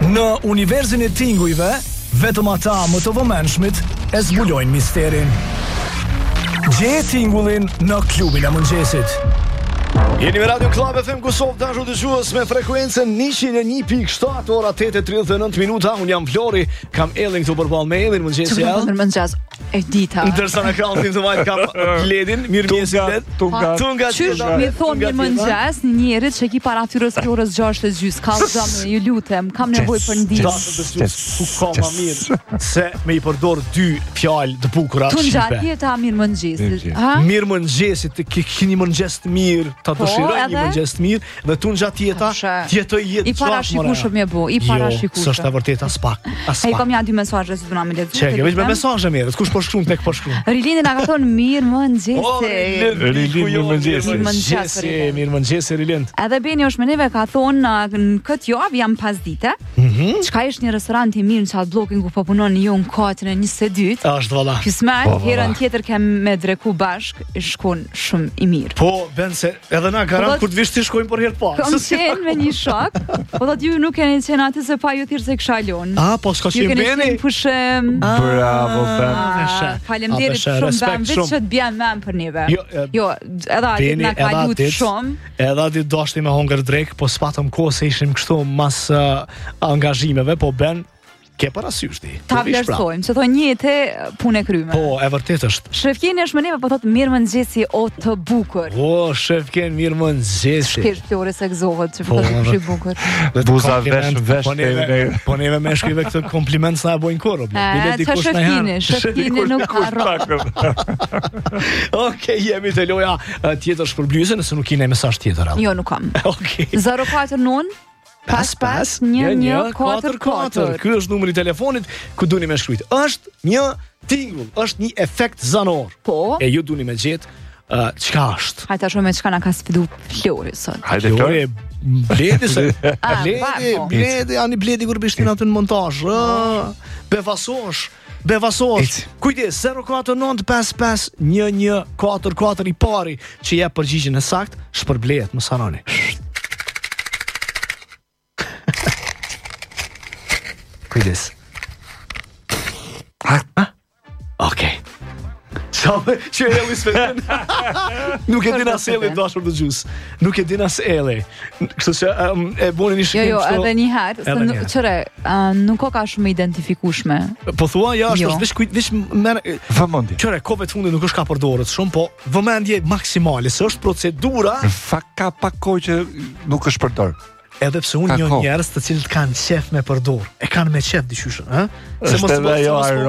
Në universin e tingujve, vetëm ata më të vëmendshmit e zbulojnë misterin. Gjeje tingullin në klubin e mëngjesit. Jeni me Radio Club FM Kosovë, dashur dëgjues me frekuencën 101.7, ora 8:39 minuta. Un jam Flori, kam Ellin këtu përballë me Ellin, mëngjesi Ell. Mëngjes e dita. Ndërsa në ekranin të majt kam Ledin, mirëmëngjes. Tunga. Qysh mi thonë mirëmëngjes njerit që ki para aftyrës orës 6:30, kallxam, ju lutem, kam nevojë për ndihmë. Ku ka më mirë se me i përdor dy fjalë të bukura shqipe. Tunga jeta mirëmëngjesit. Ha? Mirëmëngjesit, keni mëngjes të mirë, ta dëshiroj një mëngjes të mirë dhe tu gjatë jeta, tjetoj jetë i parashikueshëm e bu, i parashikueshëm. Jo, s'është e vërtetë as pak. Ai kam ja dy mesazhe si duna me lexuar. Çeke, vetëm mesazhe mirë, kush po shkruan tek po shkruan. Rilini na ka thonë mirëmëngjes. Mirëmëngjes Rilin. Edhe Beni është me neve ka thonë në këtë javë jam pas dite. Çka është një restorant i mirë në çat bllokin ku po punon ju në katën e 22. Është valla. Kismet, herën tjetër kem me dreku bashk, i shkon shumë i mirë. Po, ben se edhe na garant kur të vish ti shkojmë për herë të parë. Kam qenë me një shok, po thotë ju nuk keni qenë aty se pa ju thirr se kisha lon. Po s'ka qenë Beni. Bravo Ben. Faleminderit shumë Ben, vetë që të bjem men për neve. Jo, edhe aty na ka lut shumë. Edhe aty dashni me hongër drek, po s'patëm kohë se ishim kështu mas angazhimeve, po Ben ke parasysh ti. Ta vlerësojmë, se thonë një jetë punë kryme. Po, e vërtet është. Shefkeni është me neve, po thotë mirëmëngjesi o të bukur. O, Shefken mirëmëngjesi. Shpesh Flori se gëzohet që po thotë i bukur. Buza vesh. Po neve me shkrive këtë kompliment s'na e bojnë kurrë. Shefkeni nuk harron. Okej, jemi te loja tjetër shpërblyese, nëse nuk keni mesazh tjetër. Jo, nuk kam. Okej. 049 Pas 1144. Ky është numri i telefonit ku duni me shkruajt. Është një tingull, është një efekt zanor. Po. E ju duni me gjet çka është. Hajde tash me çka na ka sfidu Flori sot. Hajde Flori. Bledi se. Bledi, ani Bledi kur bishtin atë në montazh. Bevasosh. Kujdes, 049 55 1144 i pari që jep përgjigjen e saktë, shpërblehet, mos harroni. Kujdes. Okej. Që e Ellis vetën. Nuk e dina se Elli dashur të gjus. Nuk e dina se Elli. Kështu që e boni një shikim. Jo, edhe një herë, çore, nuk ka shumë identifikueshme. Po thua, ja, është veç merr vëmendje. Çore, kohë të fundit nuk është ka përdorur shumë, po vëmendje maksimale, se është procedura. Fakt ka pak kohë që nuk është përdor. Edhe pse unë një njerëz të cilët kanë qef me përdor, e kanë me qef dyqysh, ë? Se mos